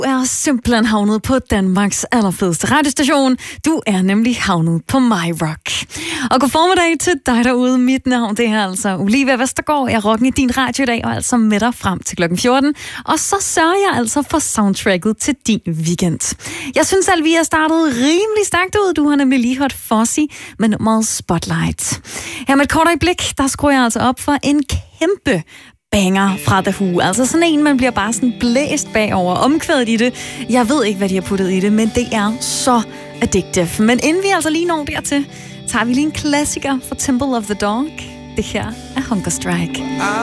Du er simpelthen havnet på Danmarks allerfedeste radiostation. Du er nemlig havnet på My Rock. Og god formiddag til dig derude. Mit navn, det er altså Olivia Vestergaard. Jeg rocker i din radio i dag, og altså med dig frem til klokken 14. Og så sørger jeg altså for soundtracket til din weekend. Jeg synes, at vi har startet rimelig stærkt ud. Du har nemlig lige hørt Fozzy med nummeret Spotlight. Her med et kort øjeblik, der skruer jeg altså op for en kæmpe banger fra The Who. Altså sådan en, man bliver bare sådan blæst bagover. Omkvædet i det. Jeg ved ikke, hvad de har puttet i det, men det er så addictive. Men inden vi altså lige når dertil, tager vi lige en klassiker fra Temple of the Dog. Det her er Hunger Strike.